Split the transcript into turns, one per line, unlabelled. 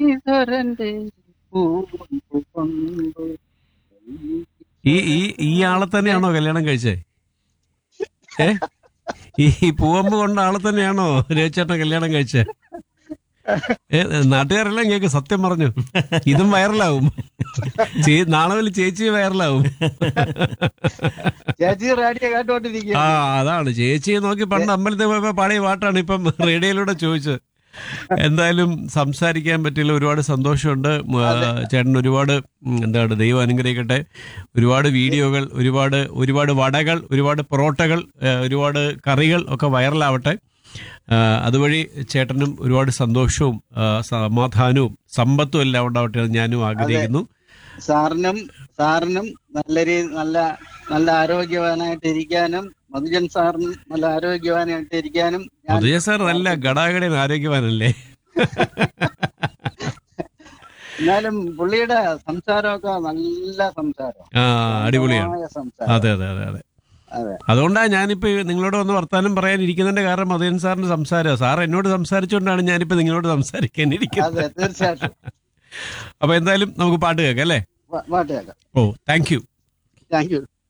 ഈശ്വരന്റെ പൂവൊന്നു
ഈ ഈ ഈ ആളെ തന്നെയാണോ കല്യാണം കഴിച്ചേ? ഏ ഈ പൂവമ്പ് കൊണ്ട ആളെ തന്നെയാണോ രവിചേട്ടൻ കല്യാണം കഴിച്ചേ? നാട്ടുകാരെല്ലാം കേക്ക്, സത്യം പറഞ്ഞു. ഇതും വൈറലാവും. നാളെ മുതൽ ചേച്ചി വൈറലാവും.
ചേച്ചി റേഡിയോ കേട്ടോണ്ടിരിക്കുക.
ആ, അതാണ് ചേച്ചിയെ നോക്കി പണ്ട് അമ്പലത്തിൽ പോയപ്പോ പാടിയ പാട്ടാണ് ഇപ്പം റേഡിയോയിലൂടെ ചോദിച്ചത്. എന്തായാലും സംസാരിക്കാൻ പറ്റില്ല, ഒരുപാട് സന്തോഷമുണ്ട്. ചേട്ടൻ ഒരുപാട് എന്താണ്, ദൈവം അനുഗ്രഹിക്കട്ടെ. ഒരുപാട് വീഡിയോകൾ, ഒരുപാട് വടകൾ, ഒരുപാട് പൊറോട്ടകൾ, ഒരുപാട് കറികൾ ഒക്കെ വൈറലാവട്ടെ. അതുവഴി ചേട്ടനും ഒരുപാട് സന്തോഷവും സമാധാനവും സമ്പത്തും എല്ലാം ഉണ്ടാവട്ടെ എന്ന് ഞാനും ആഗ്രഹിക്കുന്നു.
സാറിനും നല്ല ആരോഗ്യവാനായിട്ടിരിക്കാനും, മധുജൻ സാറിനും നല്ല ആരോഗ്യവാനായിട്ടിരിക്കാനും.
മധുജൻ സാർ നല്ല ഗടാഗടൻ ആരോഗ്യവാനല്ലേ?
എന്നാലും പുള്ളിയുടെ സംസാരമൊക്കെ നല്ല സംസാരം,
അടിപൊളിയാണ്. അതെ അതെ അതെ അതെ. അതുകൊണ്ടാണ് ഞാനിപ്പോ നിങ്ങളോട് വന്ന് വർത്താനം പറയാനിരിക്കുന്നതിന്റെ കാരണം മധുജൻ സാറിന്റെ സംസാരം. സാർ എന്നോട് സംസാരിച്ചുകൊണ്ടാണ് ഞാനിപ്പോ നിങ്ങളോട് സംസാരിക്കാനിരിക്കുന്നത്.
തീർച്ചയായിട്ടും.
അപ്പൊ എന്തായാലും നമുക്ക് പാട്ട് കേൾക്കാം അല്ലേ?
പാട്ട് കേൾക്കാം.
ഓ, താങ്ക് യു.